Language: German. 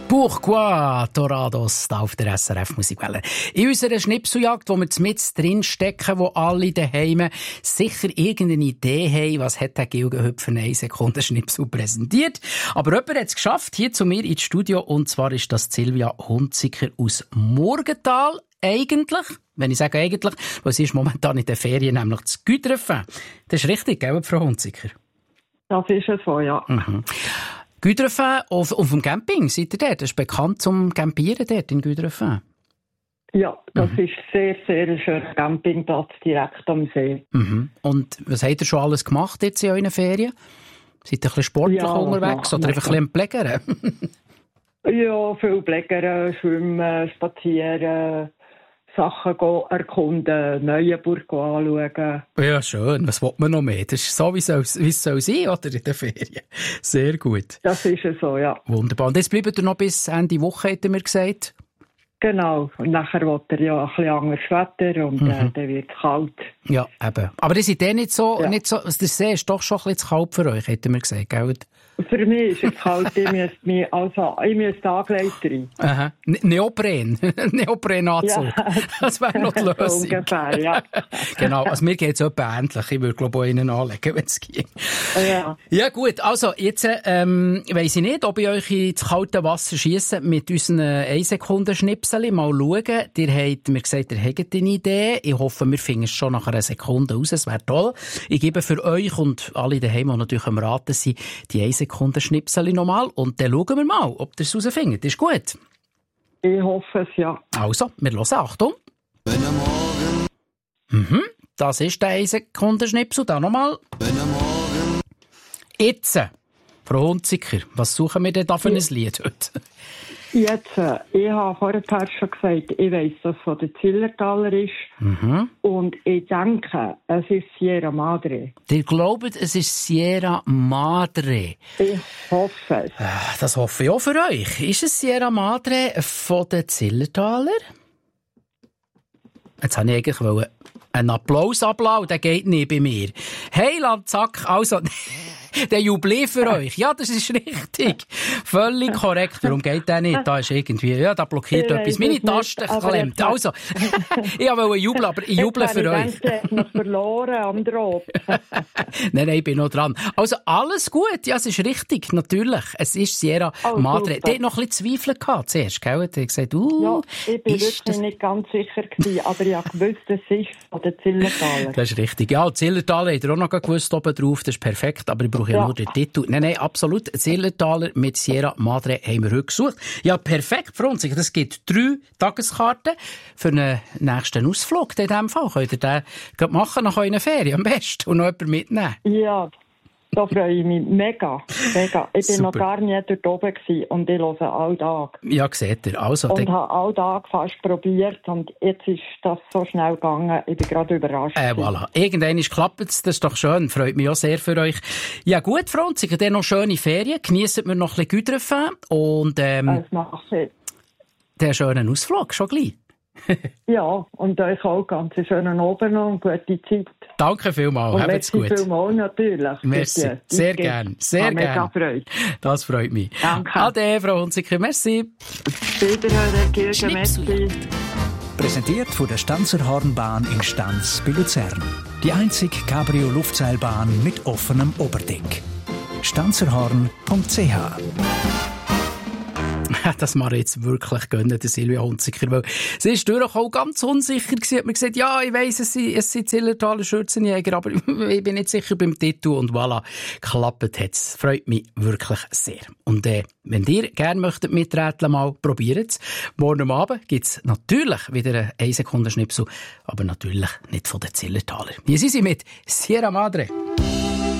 Pourquoi Dorados da auf der SRF Musikwelle. In unserer Schnipseljagd, wo wir mit drin stecken, wo alle daheim sicher irgendeine Idee haben, was hat der Gilge heute für eine 1 Sekunde Schnipsel präsentiert. Aber jemand hat es geschafft, hier zu mir ins Studio, und zwar ist das Silvia Hunziker aus Murgenthal. Eigentlich, wenn ich sage eigentlich, weil sie ist momentan in der Ferien, nämlich zu Güdrefen. Das ist richtig, gell, Frau Hunziker? Das ist es so, ja. Mhm. Güdrefen auf dem Camping, seid ihr dort? Das ist bekannt zum Campieren dort in Güdrefen. Ja, das ist sehr, sehr ein schöner Campingplatz direkt am See. Mhm. Und was habt ihr schon alles gemacht jetzt in euren Ferien? Seid ihr ein bisschen sportlich unterwegs oder einfach ein bisschen Pflegern? Ja, viel Pflegern, schwimmen, spazieren, Sachen erkunden, Neuenburg anschauen. Ja, schön. Was will man noch mehr? Das ist so, wie es soll sein, oder? In der Ferien. Sehr gut. Das ist es so, ja. Wunderbar. Und jetzt bleibt ihr noch bis Ende Woche, hat er mir gesagt? Genau. Und nachher will er ja ein bisschen anderes Wetter und dann wird es kalt. Ja, eben. Aber das ist nicht so, der See ist doch schon ein bisschen zu kalt für euch, hat er mir gesagt, gell? Für mich ist es kalt, ich müsste angelegt rein. Aha. Neopren. Neoprenanzug. Ja, das wäre noch die Lösung. Ungefähr, ja. Genau. Also mir geht es etwa ähnlich. Ich würde, glaube ich, auch Ihnen anlegen, wenn es geht. Ja. Ja, gut. Also, jetzt, weiss ich nicht, ob ich euch ins kalte Wasser schiesse mit unseren 1 Sekunde Schnipsel. Mal schauen. Ihr habt mir gesagt, ihr habt eine Idee. Ich hoffe, wir finden es schon nach einer Sekunde raus. Es wäre toll. Ich gebe für euch und alle daheim, die natürlich am Raten sind, die 1 Sekunde Schnipsel nochmal. Und dann schauen wir mal, ob ihr es herausfindet. Ist gut? Ich hoffe es, ja. Also, wir hören. Achtung. Das ist der 1 Sekunde Schnipsel. Da nochmal. Jetzt, Frau Hunziker, was suchen wir denn da für ein Lied heute? Jetzt, ich habe vorher schon gesagt, ich weiss, dass es von der Zillertaler ist. Und ich denke, es ist Sierra Madre. Ihr glaubt, es ist Sierra Madre? Ich hoffe es. Das hoffe ich auch für euch. Ist es Sierra Madre von den Zillertaler? Jetzt habe ich eigentlich einen Applaus ablassen, der geht nicht bei mir. Hey, Landzack, also... Der Jubiläum für euch. Ja, das ist richtig. Völlig korrekt. Warum geht der nicht? Da ist irgendwie, ja, da blockiert etwas. Meine Taste klemmt. Also, ich wollte jubeln, aber ich juble für euch. Ich habe noch verloren am Drop. Nein, ich bin noch dran. Also, alles gut. Ja, es ist richtig. Natürlich. Es ist Sierra Madre. Der hat noch ein bisschen Zweifel gehabt zuerst, gell? Der hat gesagt, ja, ich bin wirklich nicht ganz sicher gewesen, aber ich habe gewusst, es ist von den Zillertaler. Das ist richtig. Ja, Zillertaler hat er auch noch gewusst oben drauf. Das ist perfekt, aber ich brauche ja nur den Titel. Nein, absolut. Zillertaler mit Sierra Madre haben wir heute gesucht. Ja, perfekt, Frau Hunziker. Das gibt 3 Tageskarten für einen nächsten Ausflug. In diesem Fall könnt ihr den machen nach euren Ferien am besten und noch jemanden mitnehmen. Ja, da freue ich mich mega. Ich bin noch gar nicht dort oben gewesen und ich höre alltag. Ja, seht ihr. Also, und habe alltag fast probiert und jetzt ist das so schnell gegangen. Ich bin gerade überrascht. Voilà. Irgendwann klappt es. Das ist doch schön. Freut mich auch sehr für euch. Ja gut, Frau Hunziker, dann noch schöne Ferien. Geniessen wir noch ein bisschen Güdrefen und das mache ich. Den schönen Ausflug schon gleich. Ja, und euch auch ganz schönen Abend noch und gute Zeit. Danke vielmals, habt's gut. Merci vielmals natürlich. Merci, sehr gern, sehr gern. Das freut mich. Danke. Ade, Frau Hunziker, merci. Wiederhören, Kirche, merci. Präsentiert von der Stanzer Hornbahn in Stanz bei Luzern. Die einzige Cabrio-Luftseilbahn mit offenem Oberdeck. stanzerhorn.ch. Das mache ich jetzt wirklich gönnen, der Silvia Hunziker, weil sie ist durchaus ganz unsicher gewesen. Hat mir gesagt, ja, ich weiss, es sind Zillertaler Schürzenjäger, aber ich bin nicht sicher beim Titel und voilà, klappt hat's. Freut mich wirklich sehr. Und wenn ihr gerne möchtet miträtseln, mal probiert es. Morgen Abend gibt's natürlich wieder einen 1 Sekunde Schnipsel, aber natürlich nicht von den Zillertaler. Hier sind sie mit Sierra Madre.